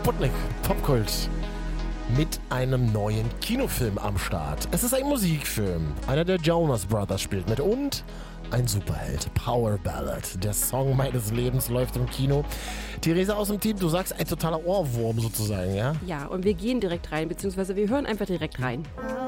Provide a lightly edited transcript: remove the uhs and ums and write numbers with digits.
Sputnik, Popkult. Mit einem neuen Kinofilm am Start. Es ist ein Musikfilm. Einer der Jonas Brothers spielt mit und ein Superheld. Power Ballad. Der Song meines Lebens läuft im Kino. Theresa aus dem Team, du sagst ein totaler Ohrwurm sozusagen, ja? Ja, und wir gehen direkt rein, beziehungsweise wir hören einfach direkt rein.